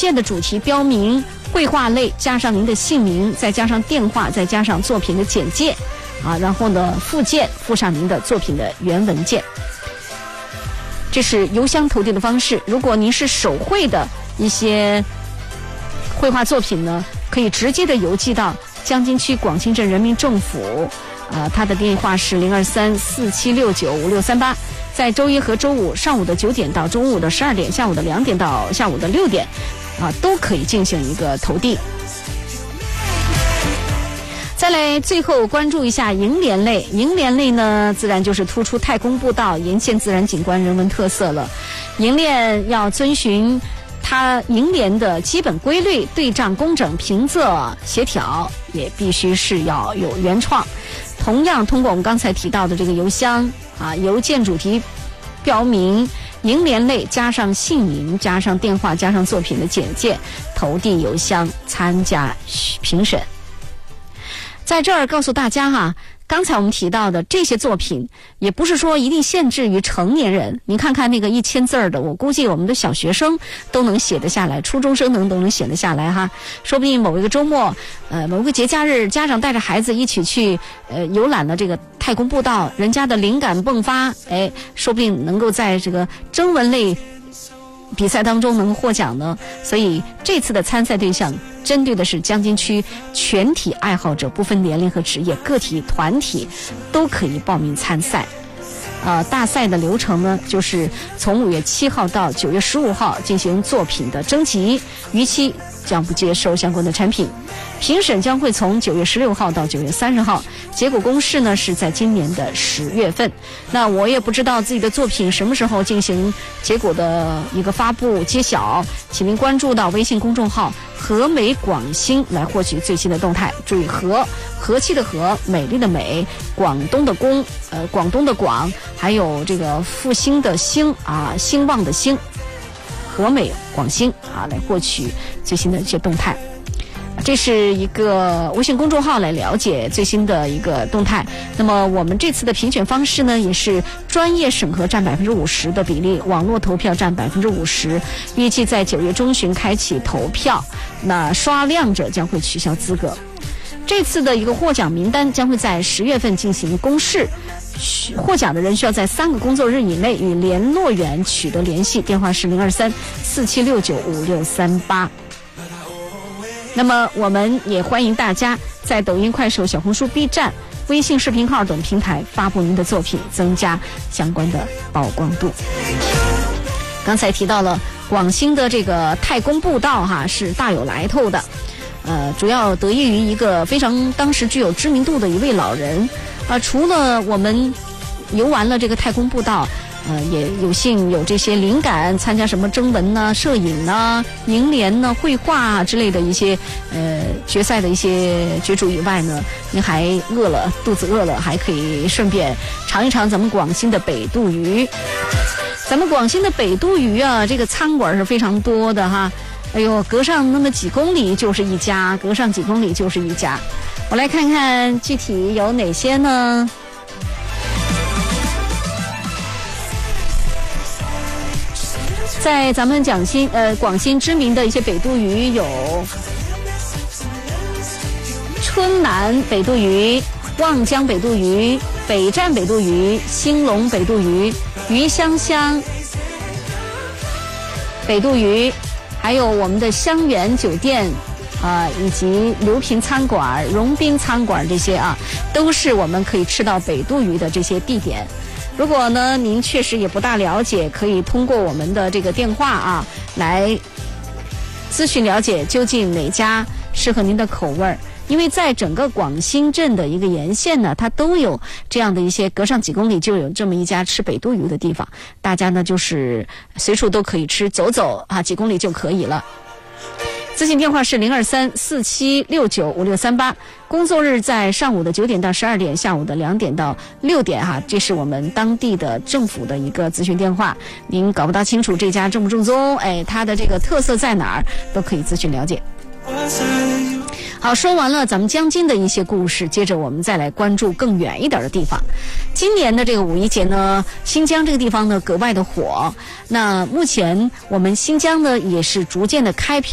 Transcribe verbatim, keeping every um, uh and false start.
件的主题标明绘画类，加上您的姓名，再加上电话，再加上作品的简介啊，然后呢附件附上您的作品的原文件。这是邮箱投递的方式。如果您是手绘的一些绘画作品呢，可以直接的邮寄到江津区广兴镇人民政府，呃，他的电话是零二三四七六九五六三八，在周一和周五上午的九点到中午的十二点，下午的两点到下午的六点，啊，都可以进行一个投递。再来，最后关注一下楹联类。楹联类呢，自然就是突出太公步道沿线自然景观人文特色了。楹联要遵循它楹联的基本规律，对仗工整，平仄协调，也必须是要有原创。同样，通过我们刚才提到的这个邮箱啊，邮件主题标明楹联类，加上姓名，加上电话，加上作品的简介，投递邮箱参加评审。在这儿告诉大家哈，刚才我们提到的这些作品也不是说一定限制于成年人，你看看那个一千字的，我估计我们的小学生都能写得下来，初中生能都能写得下来哈。说不定某一个周末呃，某个节假日，家长带着孩子一起去呃游览了这个太公步道，人家的灵感迸发，哎，说不定能够在这个征文类比赛当中能获奖呢。所以这次的参赛对象针对的是江津区全体爱好者，不分年龄和职业，个体团体都可以报名参赛。呃，大赛的流程呢，就是从五月七号到九月十五号进行作品的征集，逾期将不接收相关的产品。评审将会从九月十六号到九月三十号，结果公示呢是在今年的十月份。那我也不知道自己的作品什么时候进行结果的一个发布揭晓，请您关注到微信公众号和美广兴来获取最新的动态。注意和和气的和，美丽的美，广东的公，呃，广东的广，还有这个复兴的兴啊，兴旺的兴，和美广兴啊，来获取最新的一些动态。这是一个微信公众号来了解最新的一个动态。那么我们这次的评选方式呢，也是专业审核占百分之五十的比例，网络投票占百分之五十。预计在九月中旬开启投票，那刷亮者将会取消资格。这次的一个获奖名单将会在十月份进行公示，获奖的人需要在三个工作日以内与联络员取得联系，电话是零二三四七六九五六三八。那么我们也欢迎大家在抖音、快手、小红书、B 站、微信视频号等平台发布您的作品，增加相关的曝光度。刚才提到了广兴的这个太公步道哈，是大有来头的，呃，主要得益于一个非常当时具有知名度的一位老人啊、呃。除了我们游完了这个太公步道，呃，也有幸有这些灵感，参加什么征文呢、摄影呢、楹联呢、绘画啊之类的一些呃决赛的一些角逐以外呢，您还饿了，肚子饿了，还可以顺便尝一尝咱们广兴的北肚鱼。咱们广兴的北肚鱼啊，这个餐馆是非常多的哈。哎呦，隔上那么几公里就是一家，隔上几公里就是一家。我来看看具体有哪些呢？在咱们广兴呃广兴知名的一些北肚鱼有春南北肚鱼、望江北肚鱼、北站北肚鱼、兴隆北肚鱼、鱼香香北肚鱼，还有我们的香园酒店啊、呃，以及刘平餐馆、荣斌餐馆，这些啊，都是我们可以吃到北肚鱼的这些地点。如果呢您确实也不大了解，可以通过我们的这个电话啊来咨询了解究竟哪家适合您的口味儿。因为在整个广兴镇的一个沿线呢，它都有这样的一些隔上几公里就有这么一家吃北肚鱼的地方，大家呢就是随处都可以吃，走走啊几公里就可以了。咨询电话是零二三四七六九五六三八，工作日在上午的九点到十二点，下午的两点到六点哈，这是我们当地的政府的一个咨询电话。您搞不大清楚这家正不正宗，哎，它的这个特色在哪儿，都可以咨询了解。好，说完了咱们江津的一些故事，接着我们再来关注更远一点的地方。今年的这个五一节呢，新疆这个地方呢格外的火。那目前我们新疆呢也是逐渐的开辟